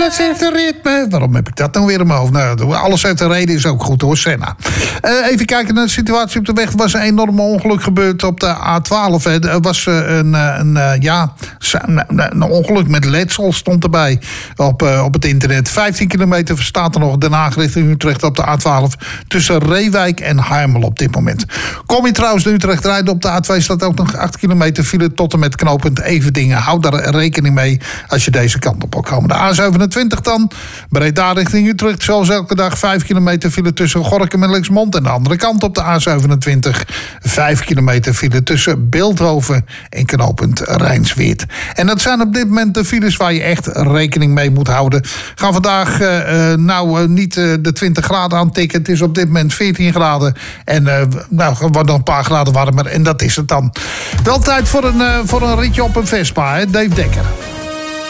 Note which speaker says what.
Speaker 1: Alles heeft een ritme. Waarom heb ik dat nou weer in mijn hoofd? Nou, alles heeft een reden is ook goed hoor, Senna. Even kijken naar de situatie op de weg. Er was een enorm ongeluk gebeurd op de A12. Er was een ongeluk met letsel stond erbij op het internet. 15 kilometer staat er nog Den Haag richting Utrecht op de A12. Tussen Reewijk en Harmel op dit moment. Kom je trouwens naar Utrecht rijden op de A2 staat ook nog 8 kilometer file tot en met knooppunt Everdingen. Hou daar rekening mee als je deze kant op wil komen. De A27 dan. Breda richting Utrecht. Zoals elke dag 5 kilometer file tussen Gorinchem en Lexmond. En de andere kant op de A27. 5 kilometer file tussen Beeldhoven en knooppunt Rijnsweert. En dat zijn op dit moment de files waar je echt rekening mee moet houden. Gaan vandaag niet de 20 graden aantikken. Het is op dit moment 14 graden. En wordt nog een paar graden warmer. En dat is het dan. Wel tijd voor een ritje op een Vespa, hè? Dave Dekker.